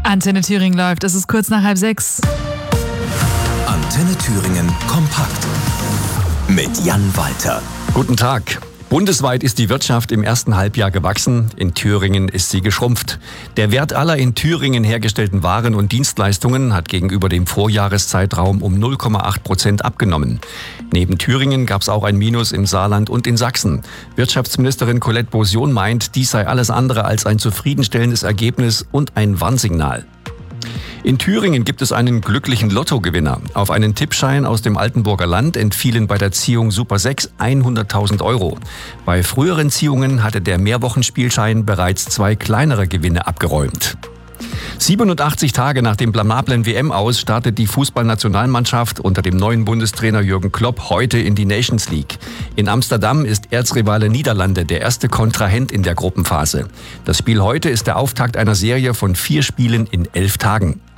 Antenne Thüringen läuft. Es ist kurz nach 5:30. Antenne Thüringen kompakt mit Jan Walter. Guten Tag. Bundesweit ist die Wirtschaft im ersten Halbjahr gewachsen. In Thüringen ist sie geschrumpft. Der Wert aller in Thüringen hergestellten Waren und Dienstleistungen hat gegenüber dem Vorjahreszeitraum um 0,8% abgenommen. Neben Thüringen gab es auch ein Minus im Saarland und in Sachsen. Wirtschaftsministerin Colette Bosion meint, dies sei alles andere als ein zufriedenstellendes Ergebnis und ein Warnsignal. In Thüringen gibt es einen glücklichen Lottogewinner. Auf einen Tippschein aus dem Altenburger Land entfielen bei der Ziehung Super 6 100.000 Euro. Bei früheren Ziehungen hatte der Mehrwochenspielschein bereits 2 kleinere Gewinne abgeräumt. 87 Tage nach dem blamablen WM-Aus startet die Fußballnationalmannschaft unter dem neuen Bundestrainer Jürgen Klopp heute in die Nations League. In Amsterdam ist Erzrivale Niederlande der erste Kontrahent in der Gruppenphase. Das Spiel heute ist der Auftakt einer Serie von 4 Spielen in 11 Tagen.